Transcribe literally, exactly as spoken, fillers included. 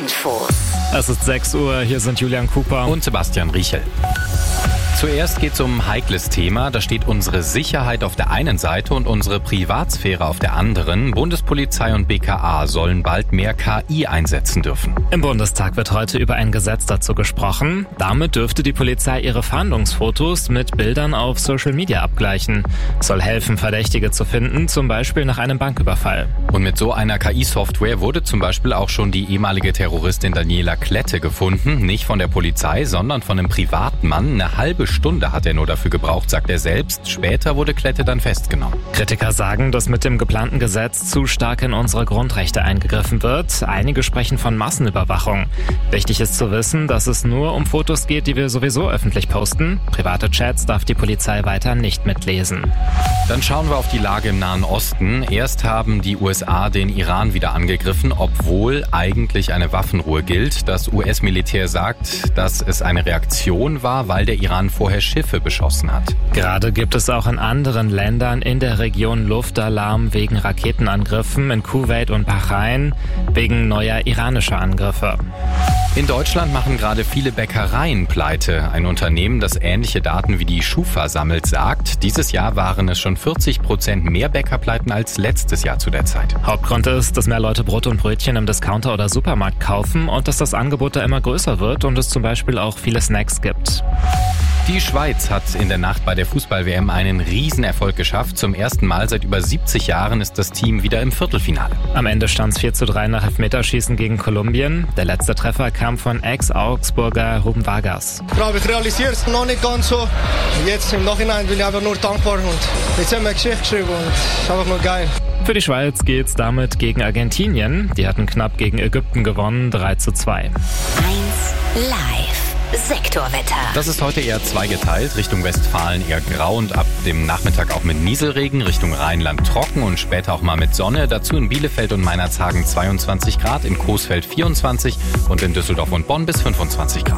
Infos. Es ist sechs Uhr, hier sind Julian Cooper und Sebastian Riechel. Zuerst geht es um ein heikles Thema. Da steht unsere Sicherheit auf der einen Seite und unsere Privatsphäre auf der anderen. Bundespolizei und B K A sollen bald mehr K I einsetzen dürfen. Im Bundestag wird heute über ein Gesetz dazu gesprochen. Damit dürfte die Polizei ihre Fahndungsfotos mit Bildern auf Social Media abgleichen. Soll helfen, Verdächtige zu finden, zum Beispiel nach einem Banküberfall. Und mit so einer K I-Software wurde zum Beispiel auch schon die ehemalige Terroristin Daniela Klette gefunden. Nicht von der Polizei, sondern von einem Privatmann. Eine halbe Stunde hat er nur dafür gebraucht, sagt er selbst. Später wurde Klette dann festgenommen. Kritiker sagen, dass mit dem geplanten Gesetz zu stark in unsere Grundrechte eingegriffen wird. Einige sprechen von Massenüberwachung. Wichtig ist zu wissen, dass es nur um Fotos geht, die wir sowieso öffentlich posten. Private Chats darf die Polizei weiter nicht mitlesen. Dann schauen wir auf die Lage im Nahen Osten. Erst haben die U S A den Iran wieder angegriffen, obwohl eigentlich eine Waffenruhe gilt. Das U S-Militär sagt, dass es eine Reaktion war, weil der Iran vorher Schiffe beschossen hat. Gerade gibt es auch in anderen Ländern in der Region Luftalarm wegen Raketenangriffen in Kuwait und Bahrain, wegen neuer iranischer Angriffe. In Deutschland machen gerade viele Bäckereien pleite. Ein Unternehmen, das ähnliche Daten wie die Schufa sammelt, sagt, dieses Jahr waren es schon vierzig Prozent mehr Bäckerpleiten als letztes Jahr zu der Zeit. Hauptgrund ist, dass mehr Leute Brot und Brötchen im Discounter oder Supermarkt kaufen und dass das Angebot da immer größer wird und es zum Beispiel auch viele Snacks gibt. Die Schweiz hat in der Nacht bei der Fußball-W M einen Riesenerfolg geschafft. Zum ersten Mal seit über siebzig Jahren ist das Team wieder im Viertelfinale. Am Ende stand es vier zu drei nach Elfmeterschießen gegen Kolumbien. Der letzte Treffer kam von Ex-Augsburger Ruben Vargas. Ich glaube, ich realisiere es noch nicht ganz so. Jetzt im Nachhinein bin ich einfach nur dankbar und jetzt haben wir eine Geschichte geschrieben und es ist einfach nur geil. Für die Schweiz geht's damit gegen Argentinien. Die hatten knapp gegen Ägypten gewonnen, drei zu zwei. eins live. Sektorwetter. Das ist heute eher zweigeteilt. Richtung Westfalen eher grau und ab dem Nachmittag auch mit Nieselregen. Richtung Rheinland trocken und später auch mal mit Sonne. Dazu in Bielefeld und Meinerzhagen zweiundzwanzig Grad, in Coesfeld vierundzwanzig und in Düsseldorf und Bonn bis fünfundzwanzig Grad.